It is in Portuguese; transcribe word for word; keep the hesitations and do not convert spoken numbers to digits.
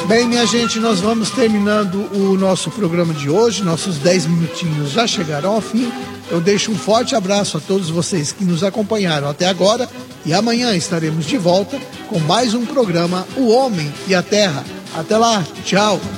Bem, minha gente, nós vamos terminando o nosso programa de hoje. Nossos dez minutinhos já chegaram ao fim. Eu deixo um forte abraço a todos vocês que nos acompanharam até agora. E amanhã estaremos de volta com mais um programa O Homem e a Terra. Até lá, tchau!